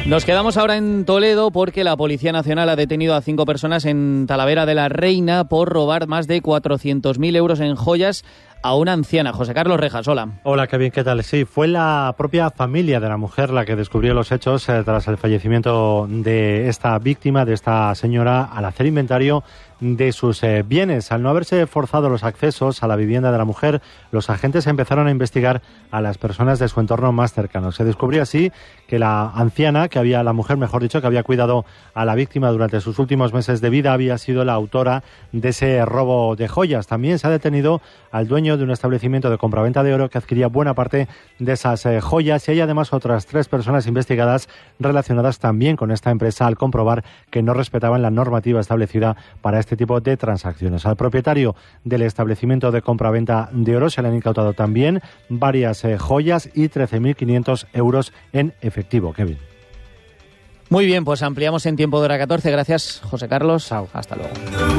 Nos quedamos ahora en Toledo porque la Policía Nacional ha detenido a 5 personas en Talavera de la Reina por robar más de 400.000 euros en joyas a una anciana. José Carlos Rejas, hola. Hola, Kevin, ¿qué tal? Sí, fue la propia familia de la mujer la que descubrió los hechos tras el fallecimiento de esta víctima, de esta señora, al hacer inventario de sus bienes. Al no haberse forzado los accesos a la vivienda de la mujer, los agentes empezaron a investigar a las personas de su entorno más cercano. Se descubrió así que la anciana, que había cuidado a la víctima durante sus últimos meses de vida, había sido la autora de ese robo de joyas. También se ha detenido al dueño de un establecimiento de compraventa de oro que adquiría buena parte de esas joyas, y hay además otras 3 personas investigadas relacionadas también con esta empresa al comprobar que no respetaban la normativa establecida para este tipo de transacciones. Al propietario del establecimiento de compraventa de oro se le han incautado también varias joyas y 13.500 euros en efectivo. Kevin. Muy bien, pues ampliamos en tiempo de hora 14. Gracias, José Carlos. Chao. Hasta luego.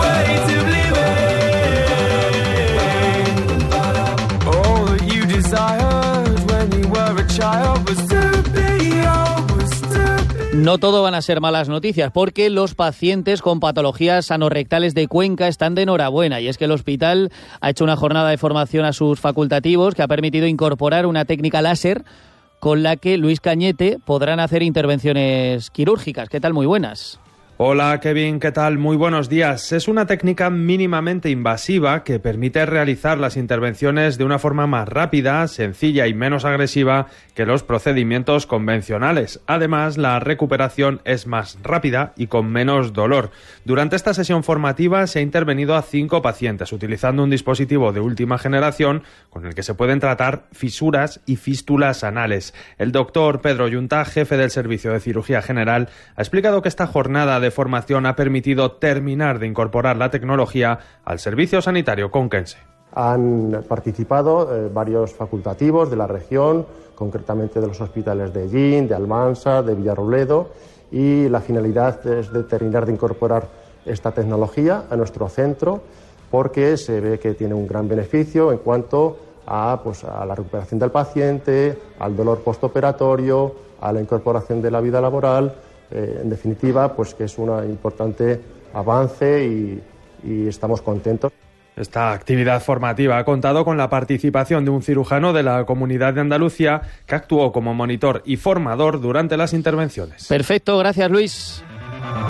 No todo van a ser malas noticias, porque los pacientes con patologías anorrectales de Cuenca están de enhorabuena, y es que el hospital ha hecho una jornada de formación a sus facultativos que ha permitido incorporar una técnica láser con la que Luis Cañete podrán hacer intervenciones quirúrgicas. ¿Qué tal? Muy buenas. Hola Kevin, ¿qué tal? Muy buenos días. Es una técnica mínimamente invasiva que permite realizar las intervenciones de una forma más rápida, sencilla y menos agresiva que los procedimientos convencionales. Además, la recuperación es más rápida y con menos dolor. Durante esta sesión formativa se ha intervenido a 5 pacientes utilizando un dispositivo de última generación con el que se pueden tratar fisuras y fístulas anales. El doctor Pedro Yunta, jefe del Servicio de Cirugía General, ha explicado que esta jornada de formación ha permitido terminar de incorporar la tecnología al servicio sanitario conquense. Han participado varios facultativos de la región, concretamente de los hospitales de Ellín, de Almansa, de Villarrobledo, y la finalidad es de terminar de incorporar esta tecnología a nuestro centro porque se ve que tiene un gran beneficio en cuanto a la recuperación del paciente, al dolor postoperatorio, a la incorporación de la vida laboral. En definitiva, pues que es un importante avance y estamos contentos. Esta actividad formativa ha contado con la participación de un cirujano de la Comunidad de Andalucía que actuó como monitor y formador durante las intervenciones. Perfecto, gracias Luis.